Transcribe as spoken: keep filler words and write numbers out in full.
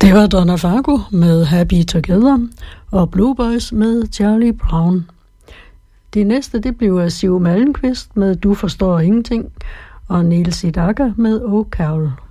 Det var Donna Fargo med Happy Together og Blue Boys med Charlie Brown. Det næste, det bliver Siv Malmkvist med Du forstår ingenting og Niels Sedaka med Oh Carol.